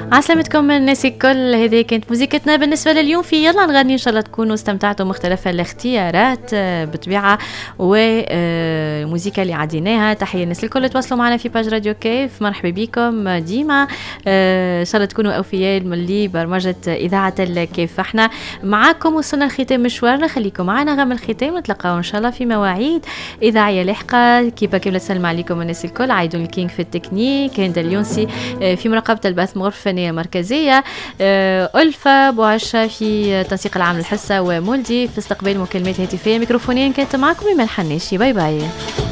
عسلامتكم الناس الكل. هذه كانت موسيقتنا بالنسبة لليوم في يلا نغني. إن شاء الله تكونوا استمتعتوا مختلف الاختيارات بطبيعة وموسيقى اللي عديناها. تحية الناس الكل تواصلوا معنا في باج راديو كيف. مرحبا بكم ديما. إن شاء الله تكونوا أوفياء ملي برمجة إذاعة الكيف. احنا معاكم وصلنا لختام مشوارنا. خليكم معنا غم الختام. نتلقاو إن شاء الله في مواعيد إذاعية لاحقة. كيف تسلم عليكم الناس الكل. عايدون الكينغ في التكنيك، هند اليونسي في مراقبة البث مغرفة فنية مركزية، ألفا بوعشة في تنسيق العام الحصة، ومولدي في استقبال مكالمات هاتفية. ميكروفونين كانت معكم إيمان حناشي. باي باي.